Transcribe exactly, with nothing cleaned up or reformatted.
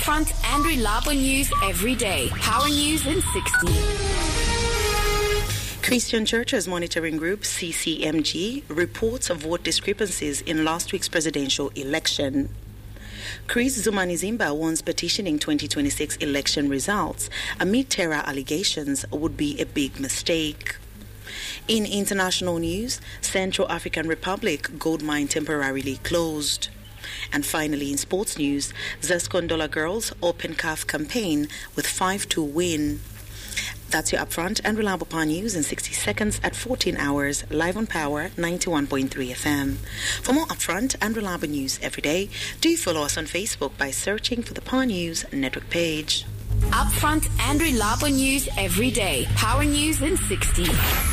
Upfront and reliable news every day. Power News in sixty. Christian Churches Monitoring Group, C C M G, reports of vote discrepancies in last week's presidential election. Chris Zumanizimba warns petitioning twenty twenty-six election results amid terror allegations would be a big mistake. In international news, Central African Republic gold mine temporarily closed. And finally, in sports news, Zescondola Girls Open C A F campaign with five two win. That's your upfront and reliable Power News in sixty seconds at fourteen hours, live on Power ninety-one point three F M. For more upfront and reliable news every day, do follow us on Facebook by searching for the Power News Network page. Upfront and reliable news every day. Power News in sixty.